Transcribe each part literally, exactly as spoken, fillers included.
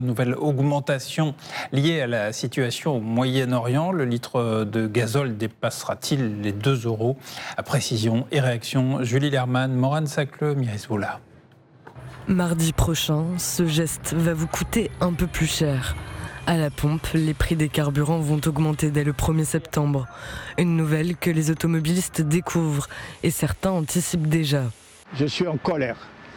Nouvelle augmentation liée à la situation au Moyen-Orient. Le litre de gazole dépassera-t-il les deux euros? À précision et réaction, Julie Lerman, Morane Sacleux, Mireille Zoula. Mardi prochain, ce geste va vous coûter un peu plus cher. À la pompe, les prix des carburants vont augmenter dès le premier septembre. Une nouvelle que les automobilistes découvrent et certains anticipent déjà. Je suis en colère.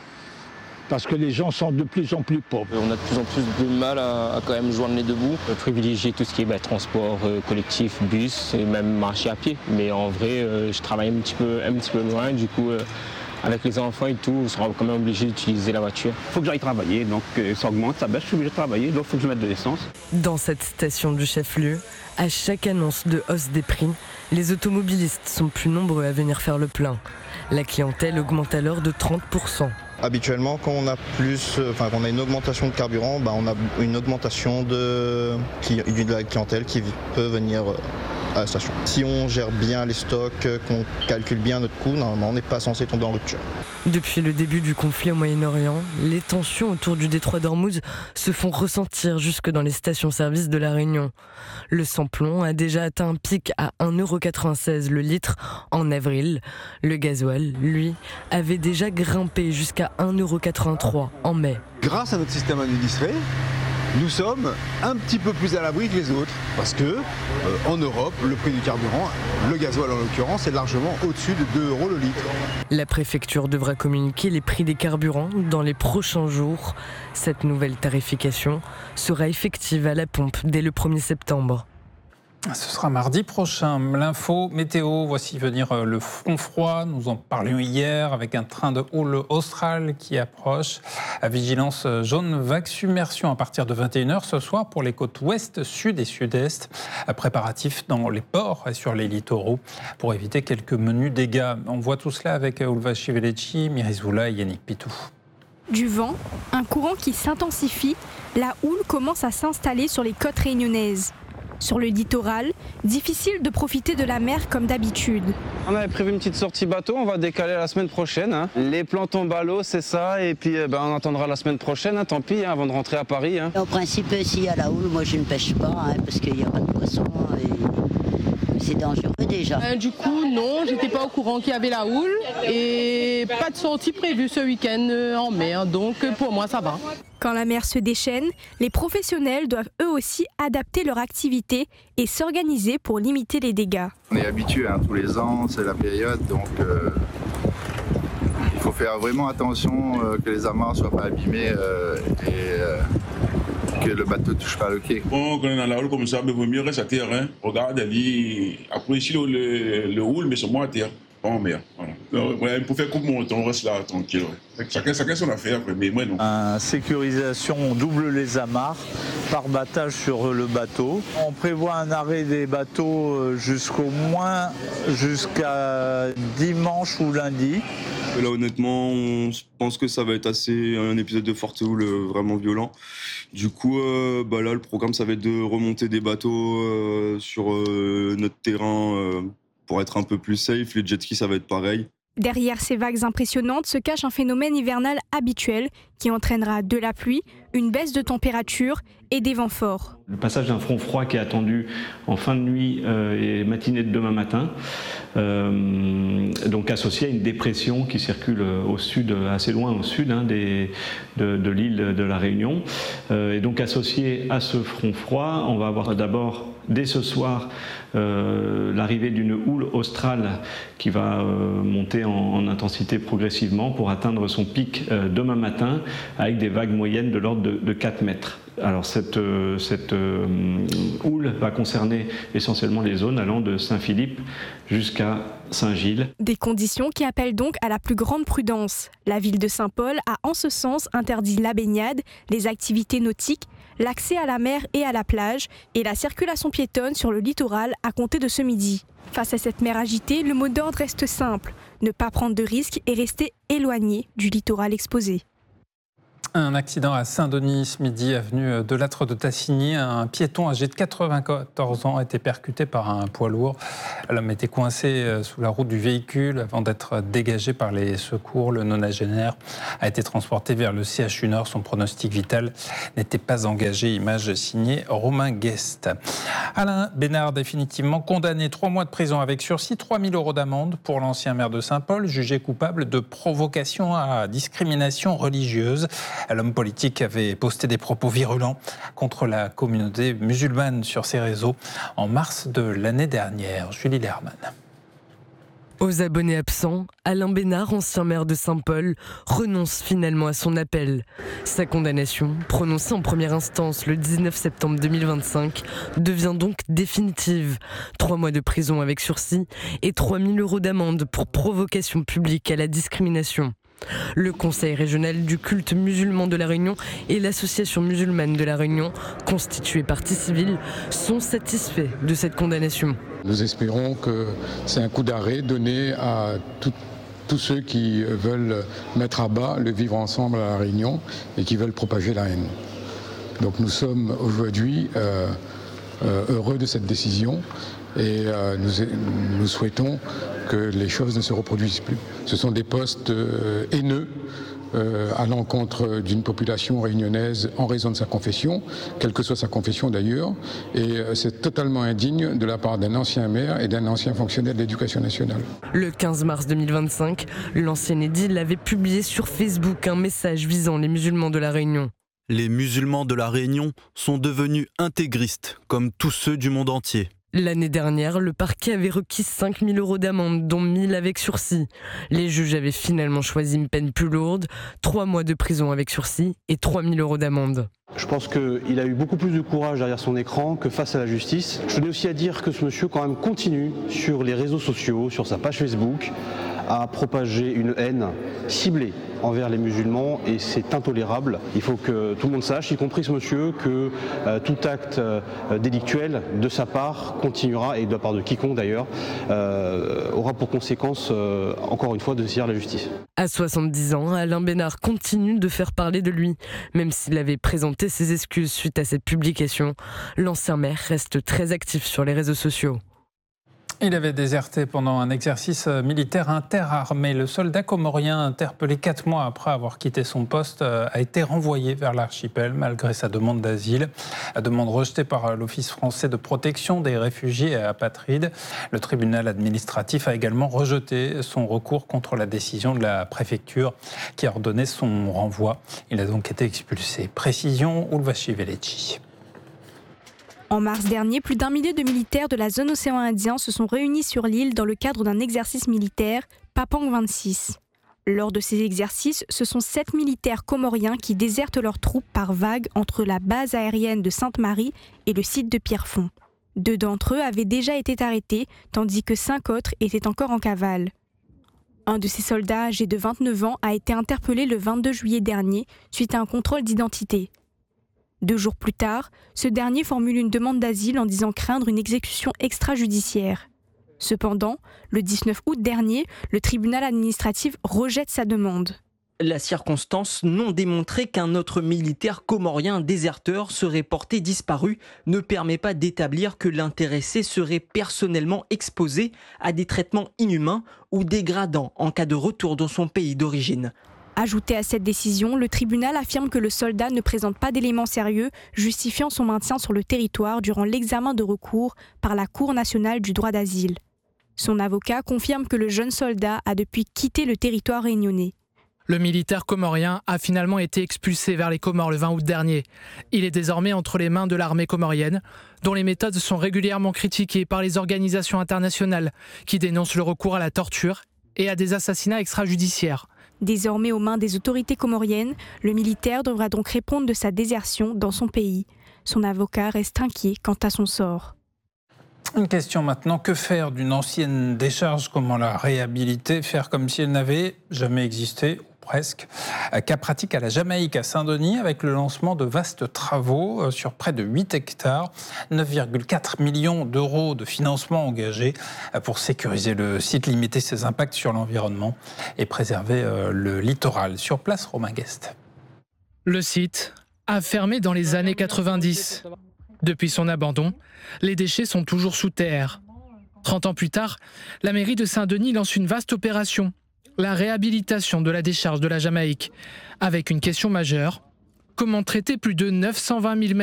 Parce que les gens sont de plus en plus pauvres. On a de plus en plus de mal à, à quand même joindre les deux bouts. Privilégier tout ce qui est bah, transport euh, collectif, bus et même marcher à pied. Mais en vrai, euh, je travaille un petit peu, un petit peu loin, du coup, euh, avec les enfants et tout, on sera quand même obligé d'utiliser la voiture. Il faut que j'aille travailler, donc euh, ça augmente, ça baisse, je suis obligé de travailler, donc il faut que je mette de l'essence. Dans cette station du chef-lieu, à chaque annonce de hausse des prix, les automobilistes sont plus nombreux à venir faire le plein. La clientèle augmente alors de trente pour cent. Habituellement, quand on a plus, enfin, quand on a une augmentation de carburant, bah, on a une augmentation de, de la clientèle qui peut venir à la station. Si on gère bien les stocks, qu'on calcule bien notre coût, normalement, on n'est pas censé tomber en rupture. Depuis le début du conflit au Moyen-Orient, les tensions autour du détroit d'Ormuz se font ressentir jusque dans les stations-service de La Réunion. Le sans-plomb a déjà atteint un pic à un euro quatre-vingt-seize le litre en avril. Le gasoil, lui, avait déjà grimpé jusqu'à un euro quatre-vingt-trois en mai. Grâce à notre système administré, nous sommes un petit peu plus à l'abri que les autres, parce que euh, en Europe, le prix du carburant, le gasoil en l'occurrence, est largement au-dessus de deux euros le litre. La préfecture devra communiquer les prix des carburants dans les prochains jours. Cette nouvelle tarification sera effective à la pompe dès le premier septembre. Ce sera mardi prochain. L'info météo, voici venir le front froid. Nous en parlions hier avec un train de houle austral qui approche. À vigilance jaune, vague submersion à partir de vingt et une heures ce soir pour les côtes ouest, sud et sud-est. Préparatifs dans les ports et sur les littoraux pour éviter quelques menus dégâts. On voit tout cela avec Ulva Chiveleci, Mireille Zoula et Yannick Pitou. Du vent, un courant qui s'intensifie, la houle commence à s'installer sur les côtes réunionnaises. Sur le littoral, difficile de profiter de la mer comme d'habitude. On avait prévu une petite sortie bateau, on va décaler la semaine prochaine. Hein. Les plans tombent à l'eau, c'est ça, et puis eh ben, on attendra la semaine prochaine, hein, tant pis, hein, avant de rentrer à Paris. Hein. En principe, s'il y a la houle, moi je ne pêche pas, hein, parce qu'il n'y a pas de poisson. Et... c'est dangereux déjà. Euh, du coup, non, j'étais pas au courant qu'il y avait la houle et pas de sortie prévue ce week-end en mer, donc pour moi ça va. Quand la mer se déchaîne, les professionnels doivent eux aussi adapter leur activité et s'organiser pour limiter les dégâts. On est habitué hein, tous les ans, c'est la période, donc euh, il faut faire vraiment attention euh, que les amarres ne soient pas abîmées euh, et euh, que le bateau ne touche pas le quai. Bon, quand on est dans la houle comme ça, il vaut mieux rester à terre. Hein. Regarde, Ali, après ici le, le, le houle, mais seulement à terre, pas en mer. Voilà. Donc, ouais, pour faire comme on, on reste là tranquille. Ouais. Chacun, chacun son affaire, mais moi non. En sécurisation, on double les amarres par battage sur le bateau. On prévoit un arrêt des bateaux jusqu'au moins jusqu'à dimanche ou lundi. Là honnêtement, on pense que ça va être assez un épisode de forte houle vraiment violent. Du coup, euh, bah là le programme ça va être de remonter des bateaux euh, sur euh, notre terrain euh, pour être un peu plus safe. Les jet skis ça va être pareil. Derrière ces vagues impressionnantes se cache un phénomène hivernal habituel qui entraînera de la pluie, une baisse de température et des vents forts. Le passage d'un front froid qui est attendu en fin de nuit euh, et matinée de demain matin, euh, donc associé à une dépression qui circule au sud, assez loin au sud hein, des, de, de l'île de la Réunion. Euh, et donc associé à ce front froid, on va avoir d'abord dès ce soir euh, l'arrivée d'une houle australe qui va euh, monter en, en intensité progressivement pour atteindre son pic euh, demain matin avec des vagues moyennes de l'ordre de, de quatre mètres. Alors cette, euh, cette euh, houle va concerner essentiellement les zones allant de Saint-Philippe jusqu'à Saint-Gilles. Des conditions qui appellent donc à la plus grande prudence. La ville de Saint-Paul a en ce sens interdit la baignade, les activités nautiques, l'accès à la mer et à la plage et la circulation piétonne sur le littoral à compter de ce midi. Face à cette mer agitée, le mot d'ordre reste simple, ne pas prendre de risques et rester éloigné du littoral exposé. Un accident à Saint-Denis ce midi, avenue de Lattre de Tassigny. Un piéton âgé de quatre-vingt-quatorze ans a été percuté par un poids lourd. L'homme était coincé sous la roue du véhicule avant d'être dégagé par les secours. Le nonagénaire a été transporté vers le C H U Nord. Son pronostic vital n'était pas engagé. Image signée Romain Guest. Alain Bénard, définitivement condamné. Trois mois de prison avec sursis, trois mille euros d'amende pour l'ancien maire de Saint-Paul, jugé coupable de provocation à discrimination religieuse. L'homme politique avait posté des propos virulents contre la communauté musulmane sur ses réseaux en mars de l'année dernière. Julie Lerman. Aux abonnés absents, Alain Bénard, ancien maire de Saint-Paul, renonce finalement à son appel. Sa condamnation, prononcée en première instance le dix-neuf septembre deux mille vingt-cinq, devient donc définitive. Trois mois de prison avec sursis et trois mille euros d'amende pour provocation publique à la discrimination. Le Conseil régional du culte musulman de La Réunion et l'Association musulmane de La Réunion, constituée partie civile, sont satisfaits de cette condamnation. Nous espérons que c'est un coup d'arrêt donné à tout, tous ceux qui veulent mettre à bas le vivre ensemble à La Réunion et qui veulent propager la haine. Donc nous sommes aujourd'hui euh, euh, heureux de cette décision et euh, nous, nous souhaitons que les choses ne se reproduisent plus. Ce sont des postes euh, haineux euh, à l'encontre d'une population réunionnaise en raison de sa confession, quelle que soit sa confession d'ailleurs, et euh, c'est totalement indigne de la part d'un ancien maire et d'un ancien fonctionnaire de l'Éducation nationale. Le quinze mars deux mille vingt-cinq, l'ancien édile avait publié sur Facebook un message visant les musulmans de La Réunion. Les musulmans de La Réunion sont devenus intégristes, comme tous ceux du monde entier. L'année dernière, le parquet avait requis cinq mille euros d'amende, dont mille avec sursis. Les juges avaient finalement choisi une peine plus lourde, trois mois de prison avec sursis et trois mille euros d'amende. Je pense qu'il a eu beaucoup plus de courage derrière son écran que face à la justice. Je tenais aussi à dire que ce monsieur quand même continue sur les réseaux sociaux, sur sa page Facebook, à propager une haine ciblée envers les musulmans et c'est intolérable. Il faut que tout le monde sache, y compris ce monsieur, que euh, tout acte euh, délictuel de sa part continuera, et de la part de quiconque d'ailleurs, euh, aura pour conséquence, euh, encore une fois, de saisir la justice. À soixante-dix ans, Alain Bénard continue de faire parler de lui. Même s'il avait présenté ses excuses suite à cette publication, l'ancien maire reste très actif sur les réseaux sociaux. Il avait déserté pendant un exercice militaire interarmé. Le soldat comorien, interpellé quatre mois après avoir quitté son poste, a été renvoyé vers l'archipel malgré sa demande d'asile. La demande rejetée par l'Office français de protection des réfugiés et apatrides. Le tribunal administratif a également rejeté son recours contre la décision de la préfecture qui a ordonné son renvoi. Il a donc été expulsé. Précision, Ulvashi Veleci. En mars dernier, plus d'un millier de militaires de la zone océan Indien se sont réunis sur l'île dans le cadre d'un exercice militaire, Papang vingt-six. Lors de ces exercices, ce sont sept militaires comoriens qui désertent leurs troupes par vagues entre la base aérienne de Sainte-Marie et le site de Pierrefonds. Deux d'entre eux avaient déjà été arrêtés, tandis que cinq autres étaient encore en cavale. Un de ces soldats, âgé de vingt-neuf ans, a été interpellé le vingt-deux juillet dernier suite à un contrôle d'identité. Deux jours plus tard, ce dernier formule une demande d'asile en disant craindre une exécution extrajudiciaire. Cependant, le dix-neuf août dernier, le tribunal administratif rejette sa demande. La circonstance non démontrée qu'un autre militaire comorien déserteur serait porté disparu ne permet pas d'établir que l'intéressé serait personnellement exposé à des traitements inhumains ou dégradants en cas de retour dans son pays d'origine. Ajouté à cette décision, le tribunal affirme que le soldat ne présente pas d'éléments sérieux justifiant son maintien sur le territoire durant l'examen de recours par la Cour nationale du droit d'asile. Son avocat confirme que le jeune soldat a depuis quitté le territoire réunionnais. Le militaire comorien a finalement été expulsé vers les Comores le vingt août dernier. Il est désormais entre les mains de l'armée comorienne, dont les méthodes sont régulièrement critiquées par les organisations internationales qui dénoncent le recours à la torture et à des assassinats extrajudiciaires. Désormais aux mains des autorités comoriennes, le militaire devra donc répondre de sa désertion dans son pays. Son avocat reste inquiet quant à son sort. Une question maintenant, que faire d'une ancienne décharge? Comment la réhabiliter? Faire comme si elle n'avait jamais existé? Presque. Cas pratique à la Jamaïque, à Saint-Denis, avec le lancement de vastes travaux sur près de huit hectares, neuf virgule quatre millions d'euros de financement engagés pour sécuriser le site, limiter ses impacts sur l'environnement et préserver le littoral. Sur place, Romain Guest. Le site a fermé dans les années quatre-vingt-dix. Depuis son abandon, les déchets sont toujours sous terre. trente ans plus tard, la mairie de Saint-Denis lance une vaste opération, la réhabilitation de la décharge de la Jamaïque, avec une question majeure: comment traiter plus de neuf cent vingt mille